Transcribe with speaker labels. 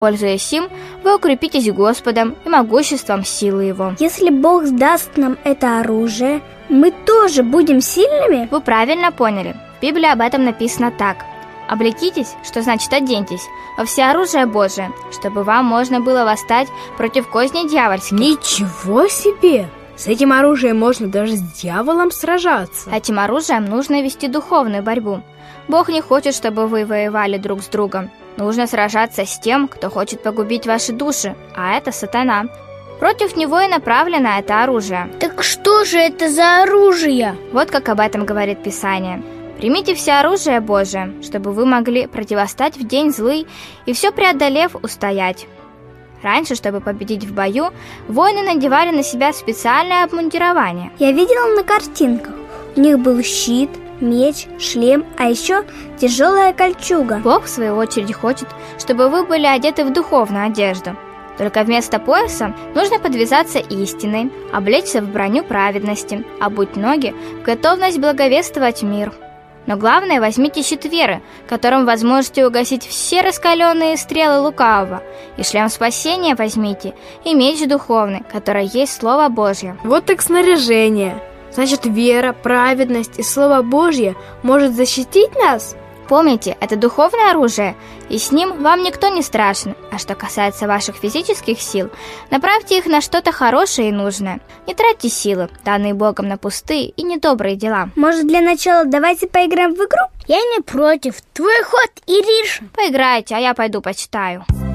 Speaker 1: Пользуясь им, вы укрепитесь Господом и могуществом силы Его.
Speaker 2: Если Бог даст нам это оружие, мы тоже будем сильными?
Speaker 1: Вы правильно поняли. В Библии об этом написано так. Облекитесь, что значит оденьтесь, во всеоружие Божие, чтобы вам можно было восстать против козней дьявольских.
Speaker 3: Ничего себе! С этим оружием можно даже с дьяволом сражаться.
Speaker 1: Этим оружием нужно вести духовную борьбу. Бог не хочет, чтобы вы воевали друг с другом. Нужно сражаться с тем, кто хочет погубить ваши души, а это сатана. Против него и направлено это оружие.
Speaker 2: Так что же это за оружие?
Speaker 1: Вот как об этом говорит Писание. Примите все оружие Божие, чтобы вы могли противостать в день злый и все преодолев устоять. Раньше, чтобы победить в бою, воины надевали на себя специальное обмундирование.
Speaker 2: Я видела на картинках. У них был щит, меч, шлем, а еще тяжелая кольчуга.
Speaker 1: Бог, в свою очередь, хочет, чтобы вы были одеты в духовную одежду. Только вместо пояса нужно подвязаться истиной, облечься в броню праведности, обуть ноги в готовность благовествовать мир. Но главное, возьмите щит веры, которым вы сможете угасить все раскаленные стрелы лукавого, и шлем спасения возьмите, и меч духовный, который есть Слово Божье.
Speaker 3: Вот так снаряжение. Значит, вера, праведность и Слово Божье может защитить нас?
Speaker 1: Помните, это духовное оружие, и с ним вам никто не страшен. А что касается ваших физических сил, направьте их на что-то хорошее и нужное. Не тратьте силы, данные Богом, на пустые и недобрые дела.
Speaker 2: Может, для начала давайте поиграем в игру?
Speaker 4: Я не против. Твой ход, Ириша.
Speaker 1: Поиграйте, а я пойду почитаю.